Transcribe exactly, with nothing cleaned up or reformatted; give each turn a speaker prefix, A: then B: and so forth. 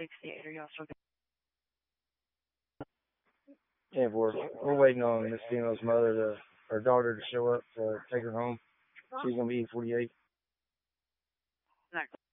A: sixty-eight. Are y'all still
B: Yeah, we're we're waiting on this female's mother to her daughter to show up to take her home. She's gonna be E forty-eight.
A: good?